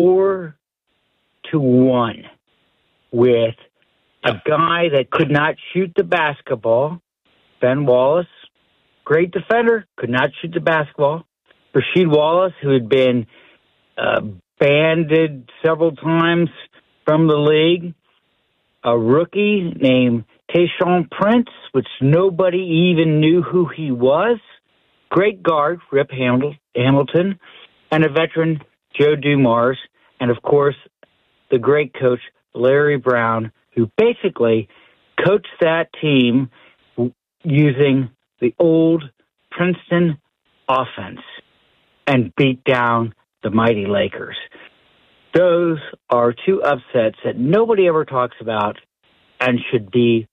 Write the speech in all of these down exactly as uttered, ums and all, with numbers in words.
four to one with a guy that could not shoot the basketball, Ben Wallace, great defender, could not shoot the basketball. Rasheed Wallace, who had been uh, banded several times from the league. A rookie named Tayshaun Prince, which nobody even knew who he was. Great guard, Rip Hamilton, and a veteran, Joe Dumars, and of course, the great coach, Larry Brown, who basically coached that team using the old Princeton offense and beat down the mighty Lakers. Those are two upsets that nobody ever talks about and should be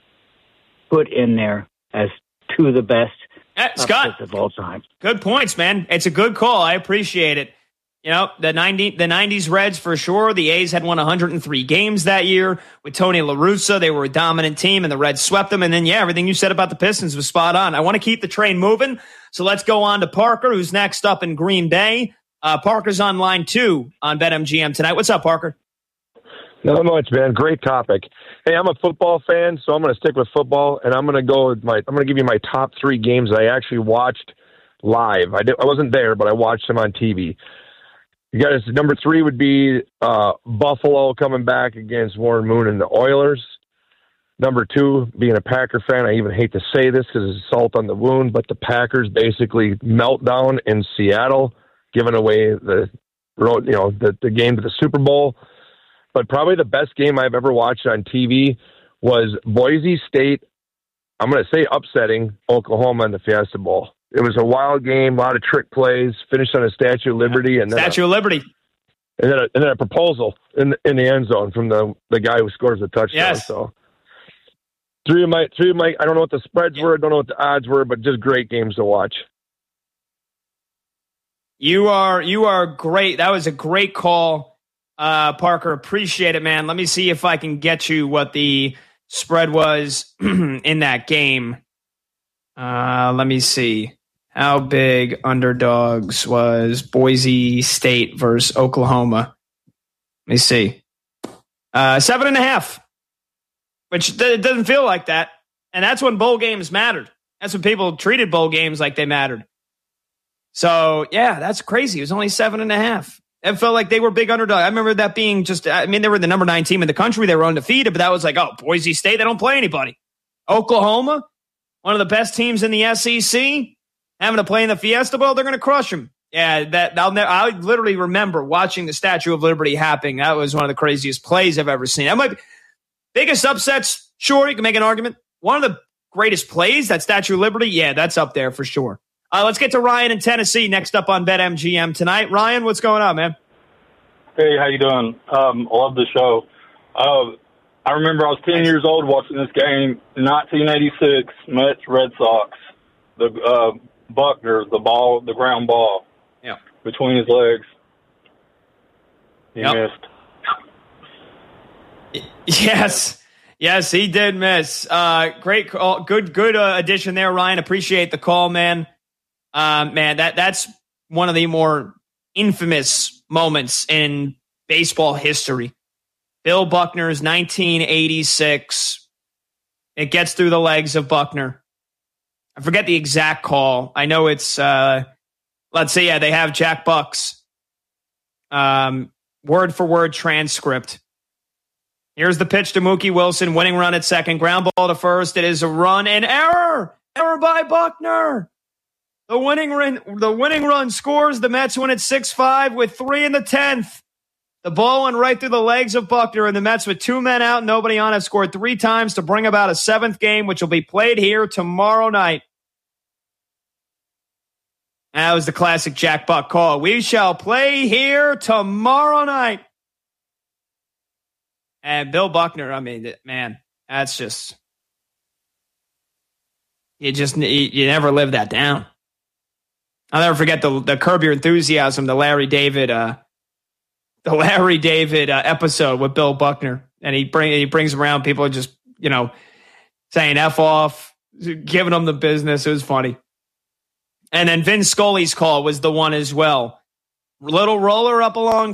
put in there as two of the best uh, Scott, upsets of all time. Good points, man. It's a good call. I appreciate it. You know, the ninety, the nineties Reds for sure. The A's had won one hundred three games that year with Tony La Russa. They were a dominant team, and the Reds swept them. And then, yeah, everything you said about the Pistons was spot on. I want to keep the train moving, so let's go on to Parker, who's next up in Green Bay. Uh, Parker's on line two on BetMGM tonight. What's up, Parker? Not much, man. Great topic. Hey, I'm a football fan, so I'm going to stick with football, and I'm going to go with my. I'm going to give you my top three games I actually watched live. I did, I wasn't there, but I watched them on T V. You guys, number three would be uh, Buffalo coming back against Warren Moon and the Oilers. Number two, being a Packer fan, I even hate to say this because it's salt on the wound, but the Packers basically meltdown in Seattle, giving away the road, you know, the, the game to the Super Bowl. But probably the best game I've ever watched on T V was Boise State. I'm going to say upsetting Oklahoma in the Fiesta Bowl. It was a wild game, a lot of trick plays, finished on a Statue of Liberty, and then Statue a, of Liberty, and then a, and then a proposal in the, in the end zone from the the guy who scores the touchdown. Yes. So three of my three of my I don't know what the spreads yeah. were, I don't know what the odds were, but just great games to watch. You are you are great. That was a great call, uh, Parker. Appreciate it, man. Let me see if I can get you what the spread was in that game. Uh, let me see. How big underdogs was Boise State versus Oklahoma? Let me see. Uh, seven and a half, which th- it doesn't feel like that. And that's when bowl games mattered. That's when people treated bowl games like they mattered. So, yeah, that's crazy. It was only seven and a half. It felt like they were big underdogs. I remember that being just, I mean, they were the number nine team in the country. They were undefeated, but that was like, oh, Boise State, they don't play anybody. Oklahoma, one of the best teams in the S E C, having to play in the Fiesta Bowl, they're going to crush them. Yeah, that I'll never, I literally remember watching the Statue of Liberty happening. That was one of the craziest plays I've ever seen. That might be biggest upsets. Sure, you can make an argument. One of the greatest plays, that Statue of Liberty, yeah, that's up there for sure. Uh, let's get to Ryan in Tennessee next up on BetMGM tonight. Ryan, what's going on, man? Hey, how you doing? Um, I love the show. Uh, I remember I was ten years old watching this game, nineteen eighty-six, Mets, Red Sox. The uh, Buckner, the ball, the ground ball, yeah, between his legs. He yep. missed. Yes, yes, he did miss. Uh, great call, good, good uh, addition there, Ryan. Appreciate the call, man. Uh, man, that that's one of the more infamous moments in baseball history. Bill Buckner's nineteen eighty-six. It gets through the legs of Buckner. I forget the exact call. I know it's, uh, let's say, yeah, they have Jack Buck's um, word for word transcript. Here's the pitch to Mookie Wilson, winning run at second, ground ball to first. It is a run and error. Error by Buckner. The winning run, the winning run scores. The Mets win at six five with three in the tenth. The ball went right through the legs of Buckner, and the Mets with two men out, nobody on, have scored three times to bring about a seventh game, which will be played here tomorrow night. That was the classic Jack Buck call. We shall play here tomorrow night. And Bill Buckner, I mean, man, that's just, you just, you, you never live that down. I'll never forget the, the Curb Your Enthusiasm, the Larry David, uh, the Larry David uh, episode with Bill Buckner. And he bring he brings around people just, you know, saying F off, giving them the business. It was funny. And then Vin Scully's call was the one as well. Little roller up along